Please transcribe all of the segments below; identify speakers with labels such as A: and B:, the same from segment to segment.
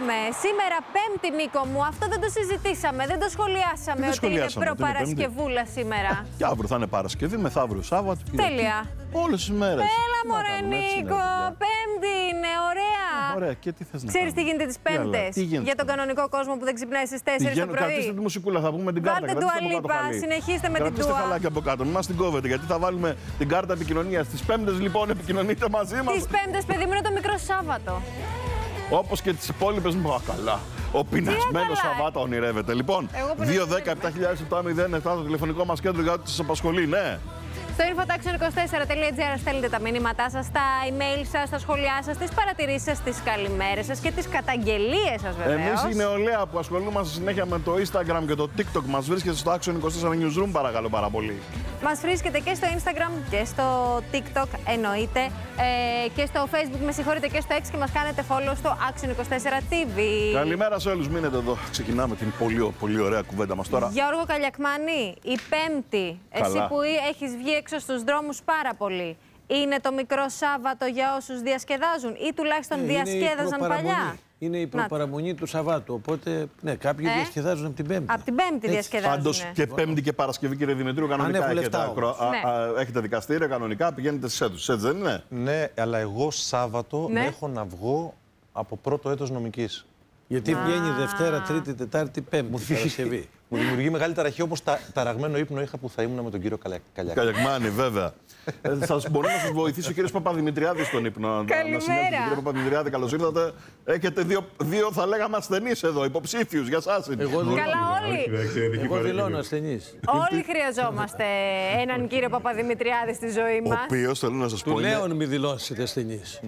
A: Επιστρέφουμε. Σήμερα Πέμπτη, Νίκο μου. Αυτό δεν το συζητήσαμε, δεν το σχολιάσαμε ότι είναι προπαρασκευούλα σήμερα.
B: Και αύριο θα είναι Παρασκευή, μεθαύριο Σάββατο.
A: Τέλεια.
B: Όλες τις μέρες.
A: Έλα μωρέ Νίκο, Πέμπτη είναι, ωραία.
B: Ωραία, και τι θες να
A: Ξέρεις τι γίνεται τις Πέμπτες? Για τον κανονικό κόσμο που δεν ξυπνάει στις 4 το πρωί.
B: Κρατήστε τη μουσικούλα, θα πούμε την κάρτα.
A: Βάλτε Dua Lipa, συνεχίστε με την Dua.
B: Κρατήστε χαλάκι από κάτω, μην μας την κόβετε, γιατί θα βάλουμε την κάρτα επικοινωνίας. Τις Πέμπτες λοιπόν επικοινωνείτε μαζί μας.
A: Τις Πέμπτες, παιδί μου, είναι το μικρό Σάββατο.
B: Όπως και τις υπόλοιπες μου, καλά. Ο πεινασμένος Σαββάτο ονειρεύεται. Λοιπόν, 2-10-7000-707 το τηλεφωνικό μας κέντρο για ό,τι σας απασχολεί, ναι.
A: Στο infotaxon24.gr στέλνετε τα μηνύματά σας, τα email σας, τα σχόλιά σας, τις παρατηρήσεις σας, τις καλημέρες σας και τις καταγγελίες σας βεβαίως.
B: Εμείς η νεολαία που ασχολούμαστε συνέχεια με το Instagram και το TikTok μας βρίσκεται στο Action 24 Newsroom, παρακαλώ πάρα πολύ.
A: Μας βρίσκεται και στο Instagram και στο TikTok εννοείται και στο Facebook, με συγχωρείτε, και στο X και μας κάνετε follow στο Action 24 TV.
B: Καλημέρα σε όλους, μείνετε εδώ. Ξεκινάμε την πολύ ωραία κουβέντα μας τώρα.
A: Γιώργο Καλιακμάνη, η Πέμπτη, εσύ που έχεις βγει έξω στους δρόμους πάρα πολύ, είναι το μικρό Σάββατο για όσους διασκεδάζουν ή τουλάχιστον διασκέδαζαν παλιά?
C: Είναι η προπαραμονή του Σαββάτου. Οπότε, ναι, κάποιοι διασκεδάζουν από την Πέμπτη.
A: Από την Πέμπτη διασκεδάζουν.
B: Πάντως και Πέμπτη και Παρασκευή, κύριε Δημητρίου, κανονικά έχετε δικαστήρια, κανονικά πηγαίνετε στις αίθουσες, έτσι δεν είναι?
D: Ναι, αλλά εγώ Σάββατο έχω να βγω από πρώτο έτος νομικής.
C: Γιατί βγαίνει Δευτέρα, Τρίτη, Τετάρτη, Πέμπτη, Παρασκευή.
D: Μου δημιουργεί μεγάλη ταραχή, όπως ταραγμένο ύπνο είχα που θα ήμουν με τον κύριο Καλιακμάνη.
B: Καλιακμάνη, βέβαια. Μπορεί να σας βοηθήσει ο κύριος Παπαδημητριάδης στον ύπνο.
A: Καλημέρα.
B: Κύριε Παπαδημητριάδη, καλώς ήρθατε. Έχετε δύο θα λέγαμε ασθενείς εδώ, υποψήφιους για σας.
A: Καλά όλοι.
C: Εγώ δηλώνω ασθενής.
A: Όλοι χρειαζόμαστε έναν κύριο Παπαδημητριάδη στη ζωή μας.
B: Ο οποίος, θέλω να σας πω,
C: του Λέων μη δηλώσετε ασθενείς.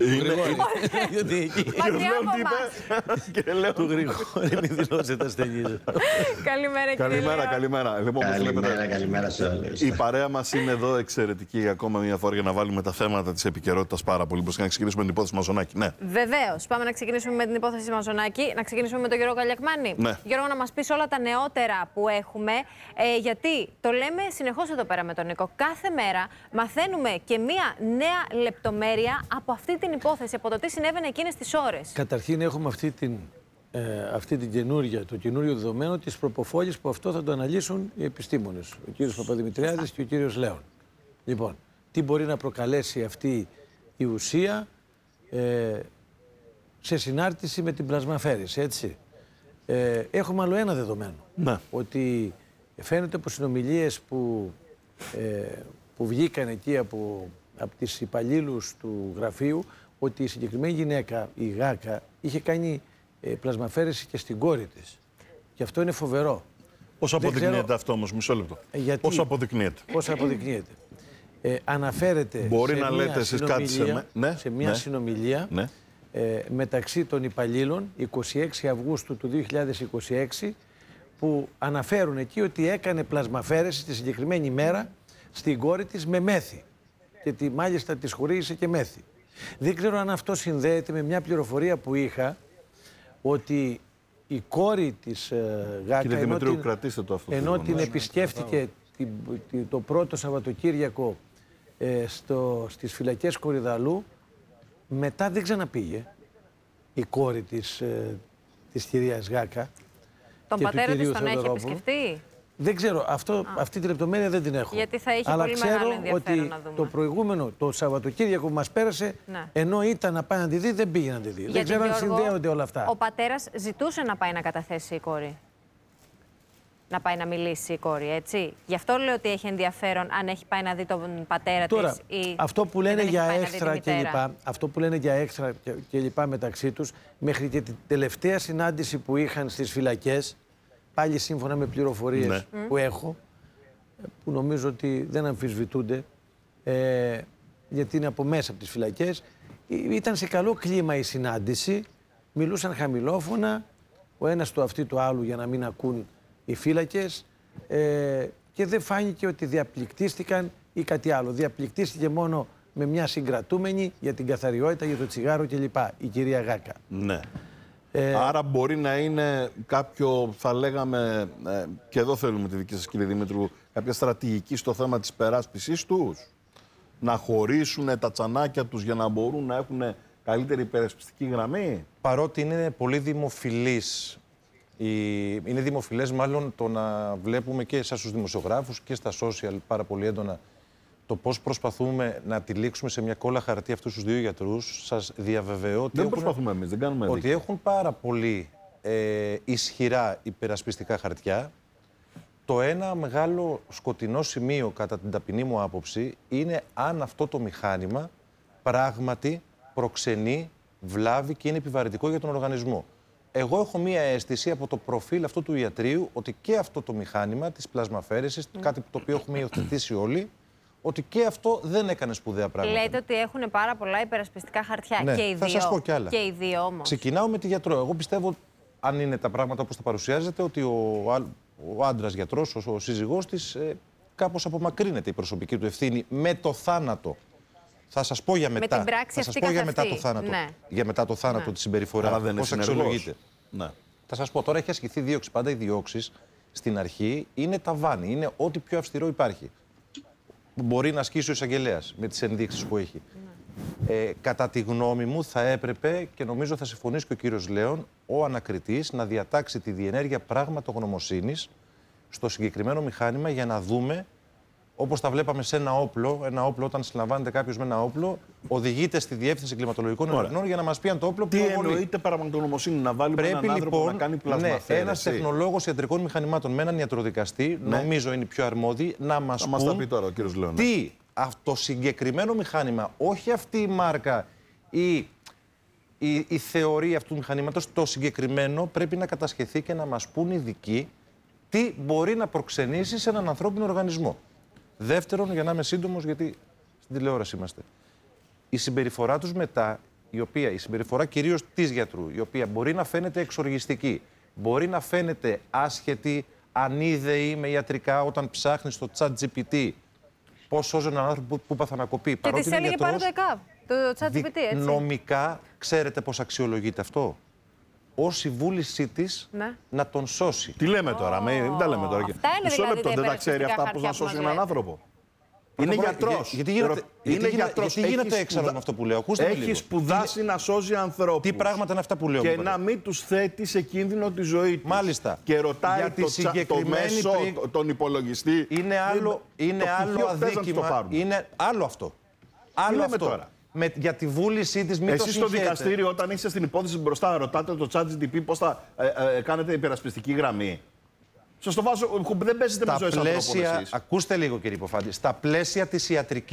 A: Μακριά από εμάς.
C: Του Γρηγόρη μη δηλώσετε ασθενείς.
B: Καλημέρα.
E: Καλημέρα σε όλους.
B: Η παρέα μας είναι εδώ εξαιρετική ακόμα μια φορά για να βάλουμε τα θέματα της επικαιρότητας πάρα πολύ. Πώς να ξεκινήσουμε με την υπόθεση Μαζονάκη, ναι.
A: Βεβαίως. Πάμε να ξεκινήσουμε με την υπόθεση Μαζονάκη. Να ξεκινήσουμε με τον Γιώργο Καλιακμάνη.
B: Ναι.
A: Γιώργο, να μας πεις όλα τα νεότερα που έχουμε. Γιατί το λέμε συνεχώς εδώ πέρα με τον Νίκο. Κάθε μέρα μαθαίνουμε και μία νέα λεπτομέρεια από αυτή την υπόθεση, από το τι συνέβαινε εκείνες τις ώρες.
C: Καταρχήν έχουμε αυτή την το καινούριο δεδομένο της προποφόλης που αυτό θα το αναλύσουν οι επιστήμονες. Ο κύριος Παπαδημητριάδης και ο κύριος Λέων. Λοιπόν, τι μπορεί να προκαλέσει αυτή η ουσία σε συνάρτηση με την πλασμαφέρηση, έτσι. Έχουμε άλλο ένα δεδομένο.
B: Ναι.
C: Ότι φαίνεται από συνομιλίες που βγήκαν εκεί από τις υπαλλήλους του γραφείου, ότι η συγκεκριμένη γυναίκα, η Γάκα, είχε κάνει πλασμαφέρεση και στην κόρη της. Και αυτό είναι φοβερό.
B: Πώς αποδεικνύεται αυτό όμως, μισό λεπτό? Πώς αποδεικνύεται?
C: Πώς αποδεικνύεται? Αναφέρεται
B: μπορεί να λέτε εσείς κάτι
C: σε μια συνομιλία μεταξύ των υπαλλήλων 26 Αυγούστου του 2026 που αναφέρουν εκεί ότι έκανε πλασμαφέρεση τη συγκεκριμένη μέρα στην κόρη της με μέθη και μάλιστα της χορήγησε και μέθη. Δεν ξέρω αν αυτό συνδέεται με μια πληροφορία που είχα ότι η κόρη της Γάκα,
B: κύριε Δημητρίου, κρατήστε το αυτό,
C: ενώ την επισκέφτηκε το πρώτο Σαββατοκύριακο στις φυλακές Κορυδαλού, μετά δεν ξαναπήγε η κόρη της κυρίας Γάκα.
A: Τον πατέρα της τον έχει επισκεφτεί?
C: Δεν ξέρω, αυτή τη λεπτομέρεια δεν την έχω.
A: Γιατί θα είχε πολύ μεγάλο ενδιαφέρον να δούμε.
C: Το προηγούμενο, το Σαββατοκύριακο που μας πέρασε, ενώ ήταν να πάει να τη δει, δεν πήγε να τη δει. Δεν ξέρω αν συνδέονται όλα αυτά.
A: Ο πατέρας ζητούσε να πάει να καταθέσει η κόρη. Να πάει να μιλήσει η κόρη, έτσι. Γι' αυτό λέω ότι έχει ενδιαφέρον αν έχει πάει να δει τον πατέρα της ή
C: αυτό που λένε για έξτρα και λοιπά μεταξύ τους, μέχρι και την τελευταία συνάντηση που είχαν στις φυλακές, πάλι σύμφωνα με πληροφορίες που έχω, που νομίζω ότι δεν αμφισβητούνται, γιατί είναι από μέσα από τις φυλακές, ήταν σε καλό κλίμα η συνάντηση, μιλούσαν χαμηλόφωνα, ο ένας του αυτί του άλλου για να μην ακούν οι φύλακες, και δεν φάνηκε ότι διαπληκτίστηκαν ή κάτι άλλο. Διαπληκτίστηκε μόνο με μια συγκρατούμενη για την καθαριότητα, για το τσιγάρο κλπ. Η κυρία Γάκα.
B: Ναι. Άρα μπορεί να είναι κάποιο, θα λέγαμε, και εδώ θέλουμε τη δική σας κύριε Δημήτρου, κάποια στρατηγική στο θέμα της περάσπισης τους. Να χωρίσουν τα τσανάκια τους για να μπορούν να έχουν καλύτερη υπερασπιστική γραμμή.
D: Παρότι είναι πολύ δημοφιλής, είναι δημοφιλές μάλλον το να βλέπουμε και εσάς στους δημοσιογράφους και στα social πάρα πολύ έντονα το πώς προσπαθούμε να τυλίξουμε σε μια κόλλα χαρτί αυτούς τους δύο γιατρούς. Σας διαβεβαιώ ότι,
B: προσπαθούμε εμείς, δεν κάνουμε
D: ότι έχουν πάρα πολύ ισχυρά υπερασπιστικά χαρτιά. Το ένα μεγάλο σκοτεινό σημείο, κατά την ταπεινή μου άποψη, είναι αν αυτό το μηχάνημα πράγματι προξενεί, βλάβει και είναι επιβαρυντικό για τον οργανισμό. Εγώ έχω μία αίσθηση από το προφίλ αυτού του ιατρείου ότι και αυτό το μηχάνημα της πλασμαφέρεσης, κάτι το οποίο έχουμε υιοθετήσει όλοι, ότι και αυτό δεν έκανε σπουδαία πράγματα.
A: Λέτε ότι έχουν πάρα πολλά υπερασπιστικά χαρτιά.
D: Ναι,
A: και οι
D: θα
A: δύο.
D: σας πω κι άλλα.
A: Και οι δύο όμως.
D: Ξεκινάω με τη γιατρό. Εγώ πιστεύω, αν είναι τα πράγματα όπως τα παρουσιάζεται, ότι ο άντρας γιατρός, ο σύζυγός της, κάπως απομακρύνεται η προσωπική του ευθύνη με το θάνατο. Θα σας πω για μετά.
A: Με την πράξη
D: θα σας πω για μετά το θάνατο.
A: Ναι.
D: Για μετά το θάνατο τη συμπεριφορά. Πώς αξιολογείται.
B: Ναι.
D: Θα σας πω, τώρα έχει ασκηθεί δίωξη. Πάντα οι διώξεις στην αρχή είναι ταβάνι. Είναι ό,τι πιο αυστηρό υπάρχει. Μπορεί να ασκήσει ο εισαγγελέας με τις ενδείξεις που έχει. Κατά τη γνώμη μου θα έπρεπε, και νομίζω θα συμφωνήσει και ο κύριος Λέων, ο ανακριτής να διατάξει τη διενέργεια πραγματογνωμοσύνης στο συγκεκριμένο μηχάνημα για να δούμε, όπως τα βλέπαμε σε ένα όπλο, όταν συλλαμβάνεται κάποιος με ένα όπλο, οδηγείται στη Διεύθυνση Κλιματολογικών Ερευνών για να μας πει αν το όπλο
B: Τι εννοείται πραγματογνωμοσύνη, να βάλουμε έναν άνθρωπο να κάνει πλασμαφέρεση.
D: Ναι, ένας τεχνολόγος ιατρικών μηχανημάτων με έναν ιατροδικαστή, νομίζω είναι πιο αρμόδιοι, να μας πούν
B: τα πει τώρα ο κύριος Λέων.
D: τι αυτό συγκεκριμένο μηχάνημα, όχι αυτή η μάρκα ή η θεωρία αυτού του μηχανήματος, το συγκεκριμένο πρέπει να κατασχεθεί και να μας πούν οι ειδικοί τι μπορεί να προξενήσει σε έναν ανθρώπινο οργανισμό. Δεύτερον, για να είμαι σύντομος, γιατί στην τηλεόραση είμαστε, η συμπεριφορά τους μετά, η συμπεριφορά κυρίως της γιατρού, η οποία μπορεί να φαίνεται εξοργιστική, μπορεί να φαίνεται άσχετη, ανίδεη με ιατρικά, όταν ψάχνει στο ChatGPT πώς σώζει έναν άνθρωπο που έπαθε να κοπεί.
A: Και της έλεγε πάρε το ΕΚΑΒ, το ChatGPT, έτσι.
D: Νομικά, ξέρετε πώς αξιολογείται αυτό? Ως η βούλησή της να τον σώσει.
B: Τι λέμε τώρα, δεν τα λέμε τώρα.
A: Αυτά είναι
B: Μισό
A: δηλαδή
B: λεπτό, δεν τα ξέρει αυτά που θα σώσει έναν άνθρωπο. Είναι γιατρός.
D: Γιατί γίνεται έξαλλο με αυτό που λέω?
B: Έχει σπουδάσει να σώζει ανθρώπους.
D: Τι πράγματα είναι αυτά που λέω?
B: Και να μην τους θέτει σε κίνδυνο τη ζωή τους.
D: Μάλιστα.
B: Και ρωτάει το μέσο, τον υπολογιστή.
D: Είναι άλλο αδίκημα. Είναι άλλο αυτό. Άλλο αυτό. Τώρα. Για τη βούλησή της, μην το συγχαίρετε.
B: Εσείς στο δικαστήριο, όταν είστε στην υπόθεση μπροστά, ρωτάτε το ChatGPT πώς θα κάνετε υπερασπιστική γραμμή. Σας το βάζω, δεν παίζετε με ζωές ανθρώπων εσείς.
D: Ακούστε λίγο, κύριε Υποφάντη. Στα πλαίσια της ιατρικής